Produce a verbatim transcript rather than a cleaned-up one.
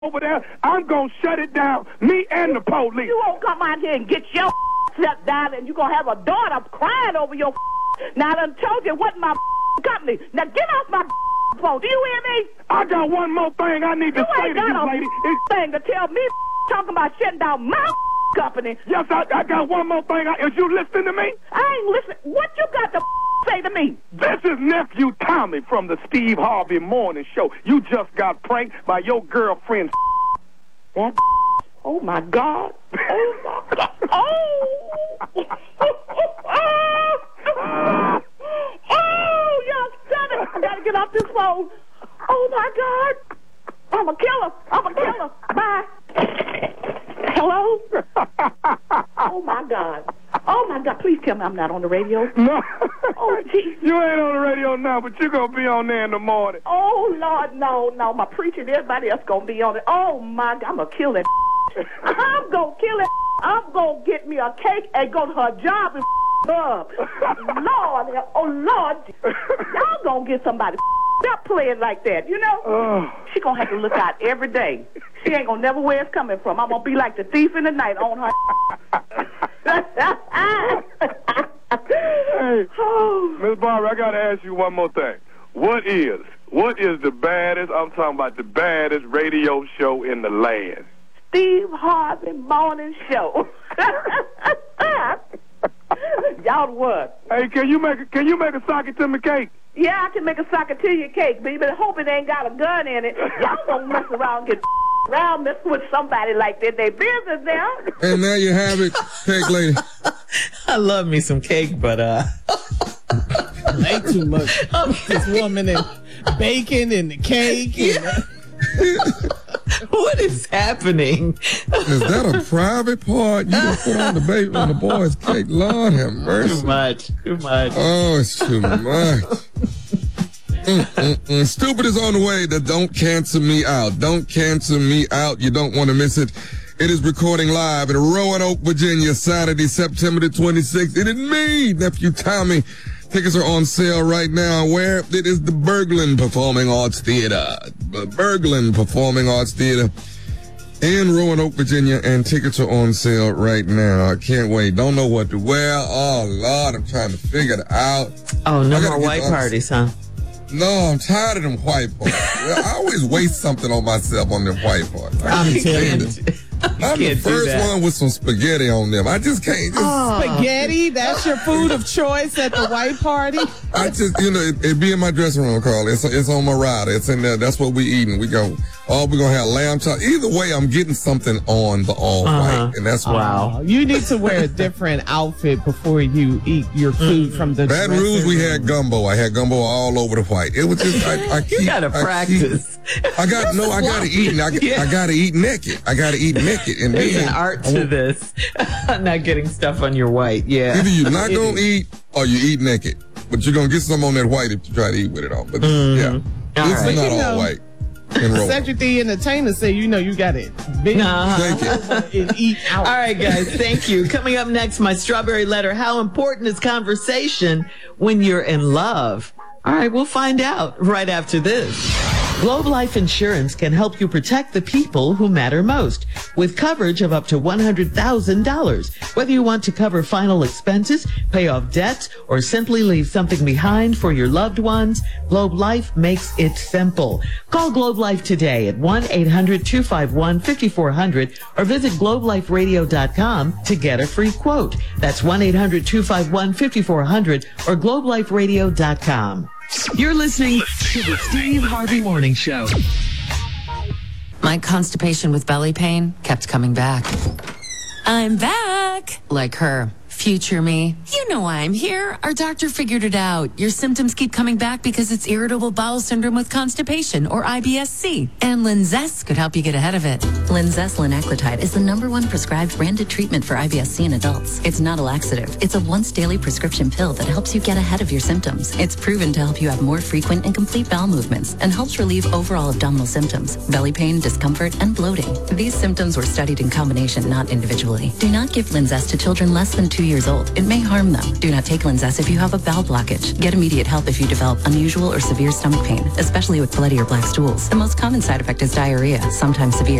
over there, I'm going to shut it down, me and the police. You won't come out here and get your shut down, and you're going to have a daughter crying over your Now, I done told you what my company. Now, get off my phone. Do you hear me? I got one more thing I need to you say ain't to got you, a lady. It's thing to tell me talking about shutting down my company. Yes, I, I got one more thing. I, is you listening to me? I ain't listening. What you got to say to me? This is nephew Tommy from the Steve Harvey Morning Show. You just got pranked by your girlfriend. That oh my God. Oh my God. Oh. Oh, y'all stop it. I gotta get off this phone. Oh my God. I'm a killer. I'm a killer. Bye. Hello? Oh my God. Oh my God. Please tell me I'm not on the radio. No. Oh, geez. You ain't on the radio now, but you're going to be on there in the morning. Oh, Lord, no, no. My preacher and everybody else going to be on it. Oh, my God. I'm going to kill that. I'm going to kill it. I'm going to get me a cake and go to her job and up. Lord, oh, Lord. Y'all going to get somebody. Stop playing like that, you know? Oh. She going to have to look out every day. She ain't going to never where it's coming from. I'm going to be like the thief in the night on her. Hey, Miss Barbara, I got to ask you one more thing. What is, what is the baddest, I'm talking about the baddest radio show in the land? Steve Harvey Morning Show. Y'all what? Hey, can you make a, can you make a socket to me cake? Yeah, I can make a socket to your cake, but you better hope it ain't got a gun in it. Y'all don't mess around and get around messing with somebody like that. They business now. And there you have it, cake lady. I love me some cake, but uh ain't too much. This woman and bacon and the cake. And yeah. What is happening? Is that a private part you gonna put on the baby on the boy's cake? Lord have mercy. Too much. Too much. Oh, it's too much. Mm, mm, mm. Stupid is on the way to Don't Cancel Me Out. Don't Cancel Me Out. You don't want to miss it. It is recording live in Roanoke, Virginia, Saturday, September the twenty-sixth. It is me, nephew Tommy. Tickets are on sale right now. Where? It is the Berglund Performing Arts Theater. The Berglund Performing Arts Theater in Roanoke, Virginia, and tickets are on sale right now. I can't wait. Don't know what to wear. Oh, Lord, I'm trying to figure it out. Oh, no more white parties, huh? No, I'm tired of them white parties. I always waste something on myself on them white parties. I'm telling you. I'm the first one with some spaghetti on them. I just can't. Just, oh. Spaghetti? That's your food of choice at the white party? I just, you know, it, it be in my dressing room, Carl. It's it's on my rider. It's in there. That's what we eating. We go, oh, we're going to have lamb chop. Either way, I'm getting something on the all uh-huh. white. And that's wow. Wow. You need to wear a different outfit before you eat your food mm-hmm. from the Baton Rouge, we had gumbo. I had gumbo all over the white. It was just, I, I keep. You got to practice. Keep, I got, no, I got to eat. I, yeah. I got to eat naked. I got to eat naked. And There's then, an art to this. Not getting stuff on your white. Yeah. Either you're not going to eat or you eat naked. But you're going to get some on that white if you try to eat with it on. But mm-hmm. yeah, all this right. is not you all know, white. Cedric the Entertainer said, you know, you got it. Big uh-huh. Thank you. And eat out. All right, guys. Thank you. Coming up next, my strawberry letter. How important is conversation when you're in love? All right, we'll find out right after this. Globe Life Insurance can help you protect the people who matter most with coverage of up to one hundred thousand dollars. Whether you want to cover final expenses, pay off debts, or simply leave something behind for your loved ones, Globe Life makes it simple. Call Globe Life today at one eight hundred two five one five four zero zero or visit globe life radio dot com to get a free quote. That's one eight hundred two five one five four zero zero or globe life radio dot com. You're listening to the Steve Harvey Morning Show. My constipation with belly pain kept coming back. I'm back! Like her. Future me. You know why I'm here. Our doctor figured it out. Your symptoms keep coming back because it's irritable bowel syndrome with constipation, or I B S C. And Linzess could help you get ahead of it. Linzess linaclotide is the number one prescribed branded treatment for I B S C in adults. It's not a laxative. It's a once daily prescription pill that helps you get ahead of your symptoms. It's proven to help you have more frequent and complete bowel movements and helps relieve overall abdominal symptoms, belly pain, discomfort, and bloating. These symptoms were studied in combination, not individually. Do not give Linzess to children less than two years years old, it may harm them. Do not take Linzess if you have a bowel blockage. Get immediate help if you develop unusual or severe stomach pain, especially with bloody or black stools. The most common side effect is diarrhea, sometimes severe.